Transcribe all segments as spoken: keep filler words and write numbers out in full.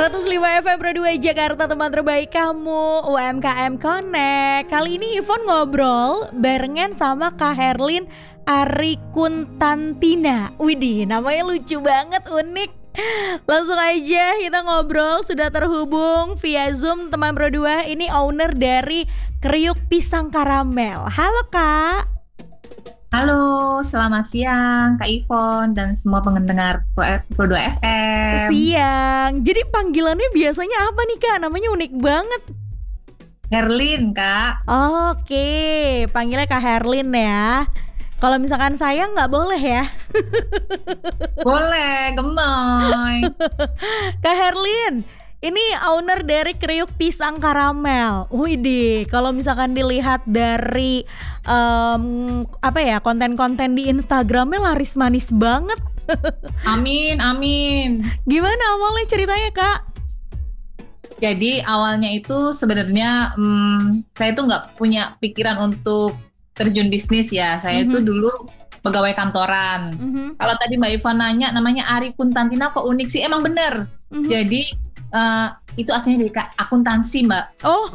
seratus lima F M Broadway Jakarta, teman terbaik kamu, U M K M Connect. Kali ini Yvonne ngobrol barengan sama Kak Herlin Arikuntantina. Widih, namanya lucu banget, unik. Langsung aja kita ngobrol, sudah terhubung via Zoom teman Broadway. Ini owner dari Kriuk Pisang Karamel. Halo Kak. Halo, selamat siang Kak Yvonne dan semua pendengar Broadway F M. Siang. Jadi panggilannya biasanya apa nih Kak? Namanya unik banget. Herlin Kak. Oke, panggilnya Kak Herlin ya. Kalau misalkan saya nggak boleh ya? Boleh, gemoy. Kak Herlin, ini owner dari Kriuk Pisang Karamel. Widih, kalau misalkan dilihat dari um, apa ya, konten-konten di Instagramnya laris manis banget. Amin, amin. Gimana awalnya ceritanya Kak? Jadi awalnya itu sebenarnya hmm, saya tuh nggak punya pikiran untuk terjun bisnis ya. Saya mm-hmm. tuh dulu pegawai kantoran. Mm-hmm. Kalau tadi Mbak Yvonne nanya namanya Arikuntantina, kok unik sih? Emang bener. Mm-hmm. Jadi Uh, itu aslinya dari akuntansi Mbak. Oh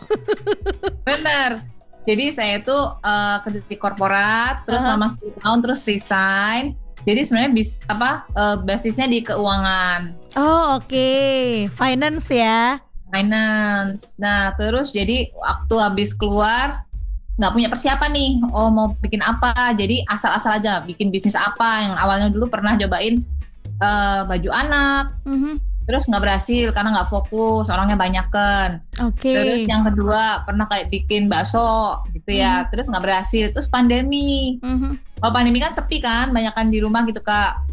bener. Jadi saya tuh uh, kerja di korporat, terus uh-huh. selama sepuluh tahun terus resign. Jadi sebenarnya bis apa uh, basisnya di keuangan. Oh oke, okay. Finance ya. Finance. Nah terus jadi waktu habis keluar nggak punya persiapan nih. Oh mau bikin apa? Jadi asal-asal aja bikin bisnis apa. Yang awalnya dulu pernah cobain uh, baju anak. Uh-huh. Terus nggak berhasil karena nggak fokus, orangnya banyakan. Oke. Okay. Terus yang kedua pernah kayak bikin bakso gitu ya, mm. terus nggak berhasil. Terus pandemi. Mm-hmm. Kalau pandemi kan sepi kan, banyakan di rumah gitu Kak.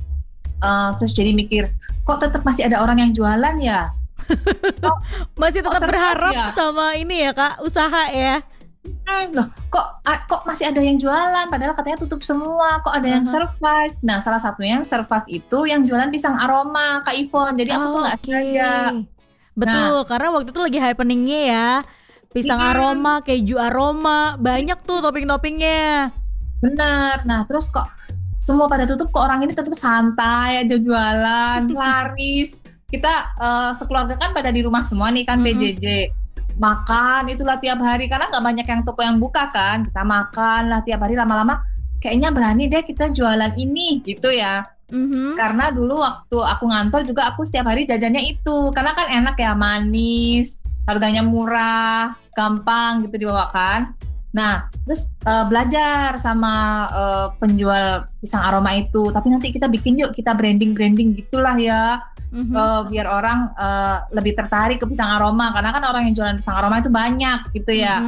Uh, terus jadi mikir, kok tetap masih ada orang yang jualan ya? Kok, masih tetap berharap ya? Sama ini ya Kak, usaha ya? Hmm, loh, kok kok masih ada yang jualan padahal katanya tutup semua, kok ada uh-huh. yang survive. Nah salah satunya yang survive itu yang jualan pisang aroma Kak Yvonne. Jadi aku oh, tuh nggak okay. sengaja. Betul, nah, karena waktu itu lagi happeningnya ya pisang iya. aroma, keju aroma, banyak tuh topping-toppingnya. Bener. Nah terus kok semua pada tutup, kok orang ini tetap santai aja jualan, laris. Kita uh, sekeluarga kan pada di rumah semua nih kan, mm-hmm. P J J. Makan itulah tiap hari karena nggak banyak yang toko yang buka kan, kita makan lah tiap hari, lama-lama kayaknya berani deh kita jualan ini gitu ya. Mm-hmm. Karena dulu waktu aku ngantor juga aku setiap hari jajannya itu karena kan enak ya, manis, harganya murah, gampang gitu dibawakan. Nah terus uh, belajar sama uh, penjual pisang aroma itu, tapi nanti kita bikin yuk, kita branding-branding gitulah ya. Mm-hmm. Uh, biar orang uh, lebih tertarik ke pisang aroma karena kan orang yang jualan pisang aroma itu banyak gitu ya. Mm-hmm.